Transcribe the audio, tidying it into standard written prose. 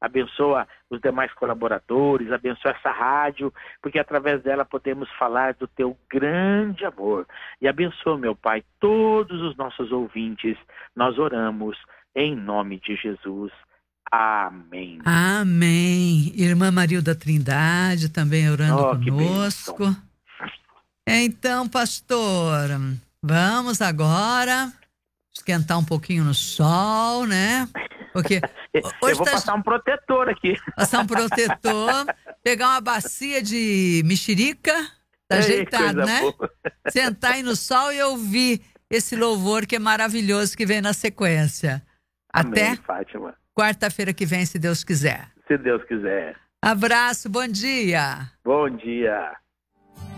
abençoa os demais colaboradores, abençoa essa rádio, porque através dela podemos falar do teu grande amor. E abençoa, meu Pai, todos os nossos ouvintes. Nós oramos em nome de Jesus. Amém. Amém. Irmã Marilda Trindade também orando Que conosco. bênção. Então, pastor, vamos agora esquentar um pouquinho no sol, né? Porque eu vou passar um protetor aqui. Passar um protetor, pegar uma bacia de mexerica, tá ajeitado, né? Boa. Sentar aí no sol e ouvir esse louvor que é maravilhoso que vem na sequência. Amém, até Fátima. Quarta-feira que vem, se Deus quiser. Se Deus quiser. Abraço, bom dia. Bom dia.